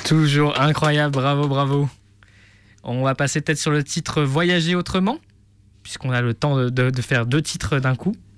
Toujours incroyable, bravo, bravo. On va passer peut-être sur le titre Voyager autrement, puisqu'on a le temps de faire 2 titres d'un coup.